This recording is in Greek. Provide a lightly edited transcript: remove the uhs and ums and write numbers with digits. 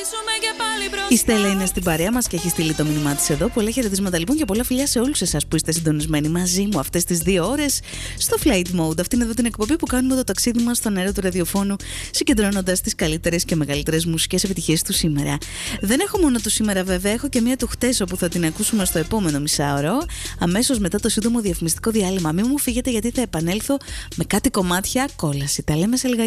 Η Στέλλα είναι στην παρέα μας και έχει στείλει το μήνυμά της εδώ. Πολλά χαιρετίσματα λοιπόν και πολλά φιλιά σε όλους εσάς που είστε συντονισμένοι μαζί μου αυτές τις 2 ώρες στο Flight Mode. Αυτή είναι εδώ την εκπομπή που κάνουμε το ταξίδι μας στον αέρα του ραδιοφώνου, συγκεντρώνοντας τις καλύτερες και μεγαλύτερες μουσικές επιτυχίες του σήμερα. Δεν έχω μόνο του σήμερα βέβαια, έχω και μία του χτες όπου θα την ακούσουμε στο επόμενο μισάωρο, αμέσως μετά το σύντομο διαφημιστικό διάλειμμα. Μην μου φύγετε γιατί θα επανέλθω με κάτι κομμάτια κόλαση. Τα λέμε σε λίγα.